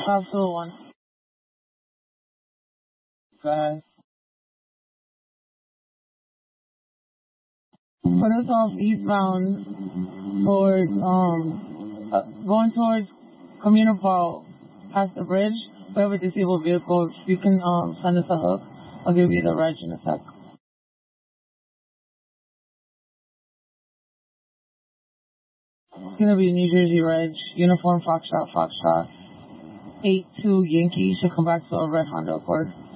Capsule 1. Go ahead. Put us off eastbound towards, going towards Communipal past the bridge. We have a disabled vehicle. If you can send us a hook, I'll give you the reg in a sec. It's gonna be New Jersey Reg, uniform Foxtrot, 82 Yankee. Should come back to a red Honda Accord.